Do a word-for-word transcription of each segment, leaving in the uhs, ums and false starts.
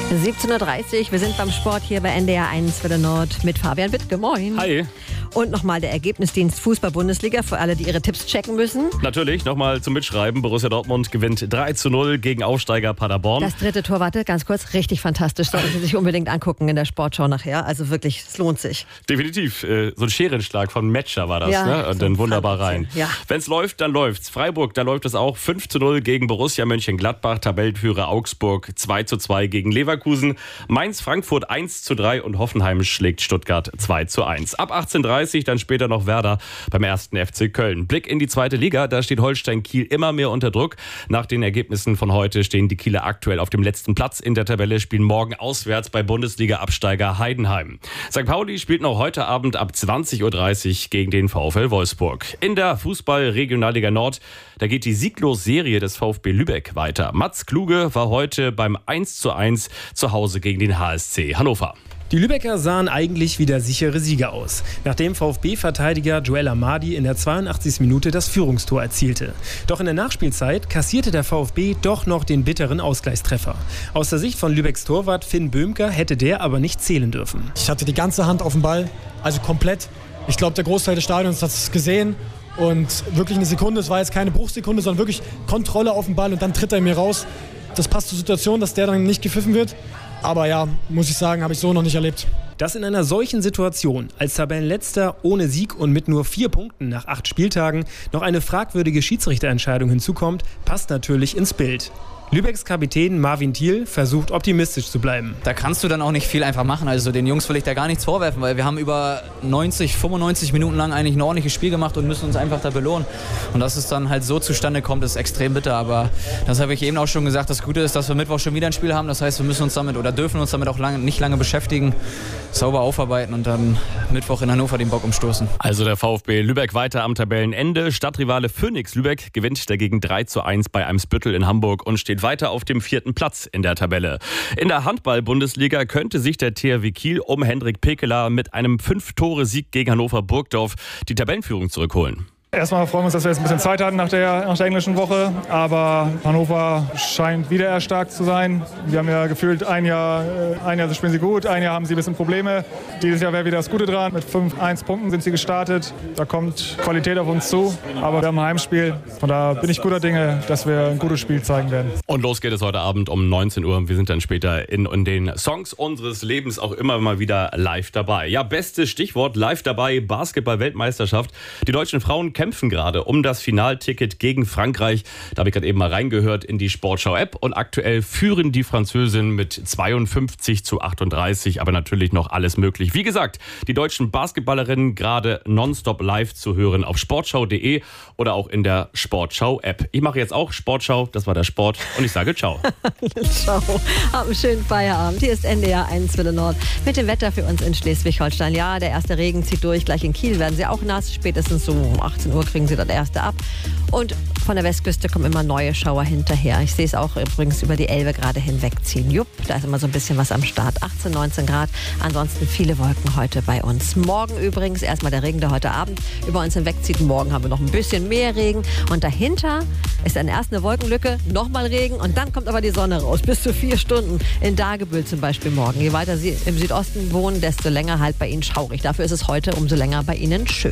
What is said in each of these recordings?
siebzehn Uhr dreißig, wir sind beim Sport hier bei N D R eins Welle Nord mit Fabian Wittke. Moin. Hi. Und nochmal der Ergebnisdienst Fußball-Bundesliga für alle, die ihre Tipps checken müssen. Natürlich, nochmal zum Mitschreiben. Borussia Dortmund gewinnt drei zu null gegen Aufsteiger Paderborn. Das dritte Tor, warte, ganz kurz, richtig fantastisch. Sollten Sie sich unbedingt angucken in der Sportschau nachher. Also wirklich, es lohnt sich. Definitiv. Äh, so ein Scherenschlag von Metscher war das, ja, ne? Und so dann wunderbar rein. Ja. Wenn es läuft, dann läuft's. Freiburg, da läuft es auch. fünf zu null gegen Borussia Mönchengladbach. Tabellenführer Augsburg zwei zu zwei gegen Leverkusen. Mainz, Frankfurt eins zu drei und Hoffenheim schlägt Stuttgart zwei zu eins. Ab achtzehn Uhr dreißig dann später noch Werder beim ersten F C Köln. Blick in die zweite Liga, da steht Holstein Kiel immer mehr unter Druck. Nach den Ergebnissen von heute stehen die Kieler aktuell auf dem letzten Platz in der Tabelle, spielen morgen auswärts bei Bundesliga-Absteiger Heidenheim. Sankt Pauli spielt noch heute Abend ab zwanzig Uhr dreißig gegen den VfL Wolfsburg. In der Fußball-Regionalliga Nord, da geht die Sieglos-Serie des VfB Lübeck weiter. Mats Kluge war heute beim eins zu eins zu Hause gegen den H S C Hannover. Die Lübecker sahen eigentlich wie der sichere Sieger aus, nachdem VfB-Verteidiger Joel Amadi in der zweiundachtzigsten Minute das Führungstor erzielte. Doch in der Nachspielzeit kassierte der VfB doch noch den bitteren Ausgleichstreffer. Aus der Sicht von Lübecks Torwart Finn Böhmker hätte der aber nicht zählen dürfen. Ich hatte die ganze Hand auf dem Ball, also komplett. Ich glaube, der Großteil des Stadions hat es gesehen. Und wirklich eine Sekunde, es war jetzt keine Bruchsekunde, sondern wirklich Kontrolle auf dem Ball und dann tritt er mir raus. Das passt zur Situation, dass der dann nicht gepfiffen wird. Aber ja, muss ich sagen, habe ich so noch nicht erlebt. Dass in einer solchen Situation als Tabellenletzter ohne Sieg und mit nur vier Punkten nach acht Spieltagen noch eine fragwürdige Schiedsrichterentscheidung hinzukommt, passt natürlich ins Bild. Lübecks Kapitän Marvin Thiel versucht optimistisch zu bleiben. Da kannst du dann auch nicht viel einfach machen. Also den Jungs will ich da gar nichts vorwerfen, weil wir haben über neunzig, fünfundneunzig Minuten lang eigentlich ein ordentliches Spiel gemacht und müssen uns einfach da belohnen. Und dass es dann halt so zustande kommt, ist extrem bitter. Aber das habe ich eben auch schon gesagt. Das Gute ist, dass wir Mittwoch schon wieder ein Spiel haben. Das heißt, wir müssen uns damit oder dürfen uns damit auch lange, nicht lange beschäftigen, sauber aufarbeiten und dann Mittwoch in Hannover den Bock umstoßen. Also der VfB Lübeck weiter am Tabellenende. Stadtrivale Phoenix Lübeck gewinnt dagegen drei zu eins bei Eimsbüttel in Hamburg und steht weiter auf dem vierten Platz in der Tabelle. In der Handball-Bundesliga könnte sich der T H W Kiel um Hendrik Pekeler mit einem fünf-Tore-Sieg gegen Hannover Burgdorf die Tabellenführung zurückholen. Erstmal freuen wir uns, dass wir jetzt ein bisschen Zeit hatten nach der, nach der englischen Woche. Aber Hannover scheint wieder erstarkt zu sein. Wir haben ja gefühlt ein Jahr, ein Jahr spielen sie gut, ein Jahr haben sie ein bisschen Probleme. Dieses Jahr wäre wieder das Gute dran. Mit fünf eins Punkten sind sie gestartet. Da kommt Qualität auf uns zu. Aber wir haben ein Heimspiel. Von da bin ich guter Dinge, dass wir ein gutes Spiel zeigen werden. Und los geht es heute Abend um neunzehn Uhr. Wir sind dann später in, in den Songs unseres Lebens auch immer mal wieder live dabei. Ja, bestes Stichwort live dabei, Basketball-Weltmeisterschaft. Die deutschen Frauen kämpfen gerade um das Finalticket gegen Frankreich. Da habe ich gerade eben mal reingehört in die Sportschau-App. Und aktuell führen die Französinnen mit zweiundfünfzig zu achtunddreißig. Aber natürlich noch alles möglich. Wie gesagt, die deutschen Basketballerinnen gerade nonstop live zu hören auf sportschau punkt de oder auch in der Sportschau-App. Ich mache jetzt auch Sportschau. Das war der Sport. Und ich sage ciao. Ciao. Hab einen schönen Feierabend. Hier ist N D R eins Welle Nord mit dem Wetter für uns in Schleswig-Holstein. Ja, der erste Regen zieht durch. Gleich in Kiel werden sie auch nass. Spätestens so um achtzehn Uhr kriegen sie das erste ab. Und von der Westküste kommen immer neue Schauer hinterher. Ich sehe es auch übrigens über die Elbe gerade hinwegziehen. Jupp, da ist immer so ein bisschen was am Start. achtzehn, neunzehn Grad. Ansonsten viele Wolken heute bei uns. Morgen übrigens erstmal der Regen, der heute Abend über uns hinwegzieht. Morgen haben wir noch ein bisschen mehr Regen. Und dahinter ist dann erst eine Wolkenlücke, nochmal Regen und dann kommt aber die Sonne raus. Bis zu vier Stunden in Dagebüll zum Beispiel morgen. Je weiter Sie im Südosten wohnen, desto länger halt bei Ihnen schaurig. Dafür ist es heute umso länger bei Ihnen schön.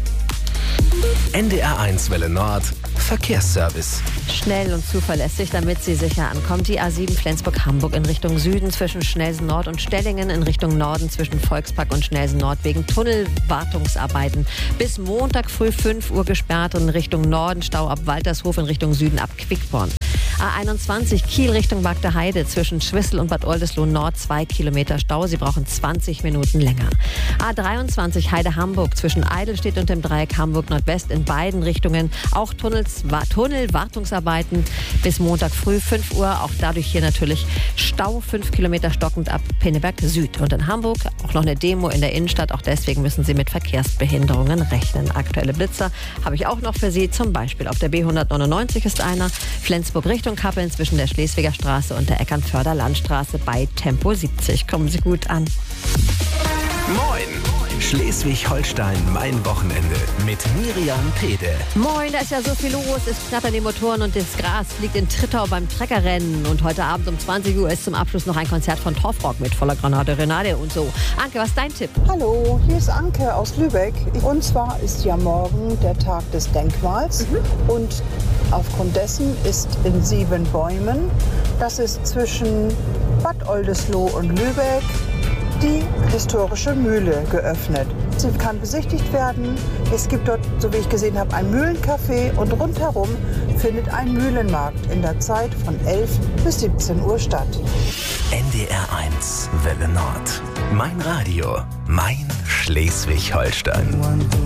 N D R eins Welle Nord Verkehrsservice. Schnell und zuverlässig, damit Sie sicher ankommen. Die A sieben Flensburg-Hamburg in Richtung Süden zwischen Schnelsen Nord und Stellingen, in Richtung Norden zwischen Volkspark und Schnelsen Nord wegen Tunnelwartungsarbeiten. Bis Montag früh fünf Uhr gesperrt und in Richtung Norden Stau ab Waltershof, in Richtung Süden ab Quickborn. A einundzwanzig Kiel Richtung Bagder Heide zwischen Schwissel und Bad Oldesloe Nord zwei Kilometer Stau. Sie brauchen zwanzig Minuten länger. A dreiundzwanzig Heide Hamburg zwischen Eidelstedt und dem Dreieck Hamburg Nordwest in beiden Richtungen. Auch Tunnels, Tunnelwartungsarbeiten bis Montag früh fünf Uhr. Auch dadurch hier natürlich Stau fünf Kilometer stockend ab Pinneberg Süd. Und in Hamburg auch noch eine Demo in der Innenstadt. Auch deswegen müssen Sie mit Verkehrsbehinderungen rechnen. Aktuelle Blitzer habe ich auch noch für Sie. Zum Beispiel auf der B hundertneunundneunzig ist einer. Flensburg Richtung Kappeln zwischen der Schleswiger Straße und der Eckernförder Landstraße bei Tempo siebzig. Kommen Sie gut an. Moin! Schleswig-Holstein, mein Wochenende mit Miriam Pede. Moin, da ist ja so viel los. Es knattern die Motoren und das Gras fliegt in Trittau beim Treckerrennen. Und heute Abend um zwanzig Uhr ist zum Abschluss noch ein Konzert von Torfrock mit voller Granate Renate und so. Anke, was ist dein Tipp? Hallo, hier ist Anke aus Lübeck. Und zwar ist ja morgen der Tag des Denkmals. Mhm. Und aufgrund dessen ist in Siebenbäumen, das ist zwischen Bad Oldesloe und Lübeck, die historische Mühle geöffnet. Sie kann besichtigt werden. Es gibt dort, so wie ich gesehen habe, ein Mühlencafé und rundherum findet ein Mühlenmarkt in der Zeit von elf bis siebzehn Uhr statt. N D R eins Welle Nord. Mein Radio, mein Schleswig-Holstein.